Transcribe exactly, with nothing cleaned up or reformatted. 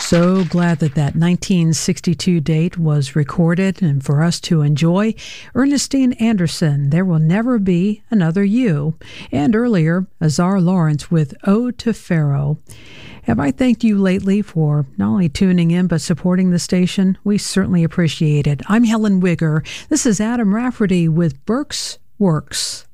So glad that that nineteen sixty-two date was recorded and for us to enjoy. Ernestine Anderson, There Will Never Be Another You. And earlier, Azar Lawrence with Ode to Pharaoh. Have I thanked you lately for not only tuning in but supporting the station? We certainly appreciate it. I'm Helen Wigger. This is Adam Rafferty with Burke's Works.